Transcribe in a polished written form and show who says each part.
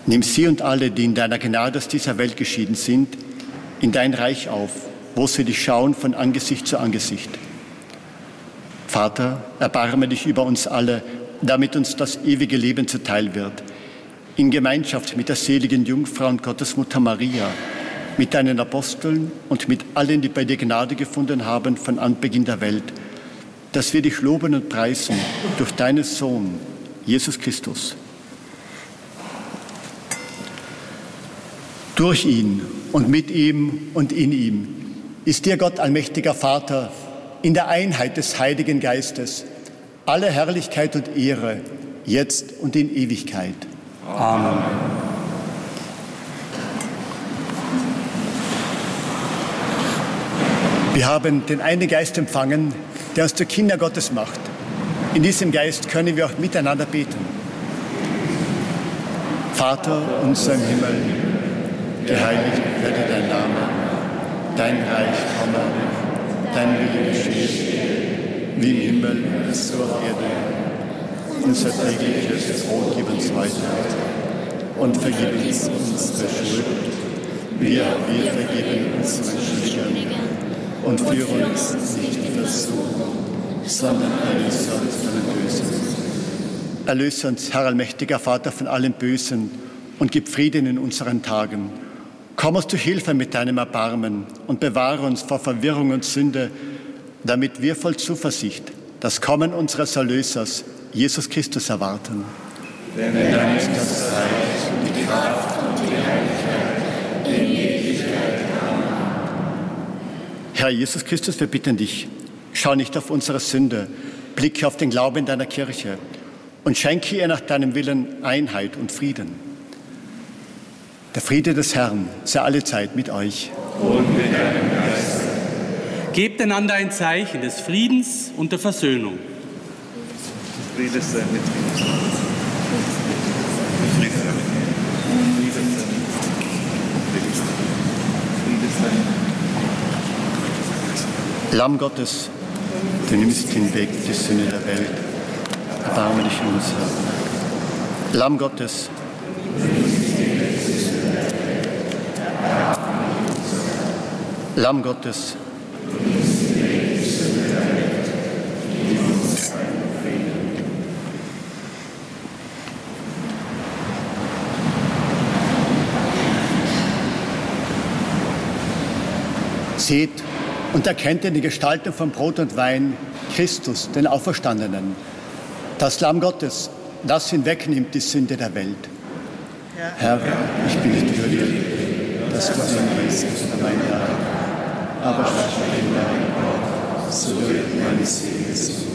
Speaker 1: Nimm sie und alle, die in deiner Gnade aus dieser Welt geschieden sind, in dein Reich auf, wo sie dich schauen von Angesicht zu Angesicht. Vater, erbarme dich über uns alle, damit uns das ewige Leben zuteil wird, in Gemeinschaft mit der seligen Jungfrau und Gottesmutter Maria, mit deinen Aposteln und mit allen, die bei dir Gnade gefunden haben von Anbeginn der Welt, dass wir dich loben und preisen durch deinen Sohn, Jesus Christus. Durch ihn und mit ihm und in ihm ist dir, Gott, allmächtiger Vater, in der Einheit des Heiligen Geistes alle Herrlichkeit und Ehre, jetzt und in Ewigkeit.
Speaker 2: Amen.
Speaker 1: Wir haben den einen Geist empfangen, der uns zu Kinder Gottes macht. In diesem Geist können wir auch miteinander beten. Vater unser im Himmel, geheiligt werde dein Name, dein Reich komme, dein Wille geschehe, wie im Himmel, so auf Erden. Unser tägliches Brot gib uns heute und vergib uns unsere Schuld, wir vergeben unseren Schuldigern. Und führe uns nicht in Versuchung, sondern erlöse uns von dem Bösen. Erlöse uns, Herr allmächtiger Vater, von allem Bösen und gib Frieden in unseren Tagen. Komm uns zu Hilfe mit deinem Erbarmen und bewahre uns vor Verwirrung und Sünde, damit wir voll Zuversicht das Kommen unseres Erlösers, Jesus Christus, erwarten.
Speaker 3: Denn dein ist das Reich und die Kraft und die Herrlichkeit in Ewigkeit.
Speaker 1: Herr Jesus Christus, wir bitten dich, schau nicht auf unsere Sünde, blicke auf den Glauben deiner Kirche und schenke ihr nach deinem Willen Einheit und Frieden. Der Friede des Herrn sei allezeit mit euch.
Speaker 3: Und mit deinem Geist.
Speaker 2: Gebt einander ein Zeichen des Friedens und der Versöhnung.
Speaker 3: Friede sei mit dir. Friede sei mit dir. Friede sei mit dir. Friede sei mit dir.
Speaker 1: Lamm Gottes, du nimmst hinweg die Sünde der Welt, erbarme dich unser. Lamm Gottes, Lamm Gottes, seht und erkennt in die Gestaltung von Brot und Wein Christus, den Auferstandenen, das Lamm Gottes, das hinwegnimmt die Sünde der Welt. Herr, ich bin nicht würdig, dass du eingehst in mein Leib, aber statt dein Wort, so wird meine Seele gesund.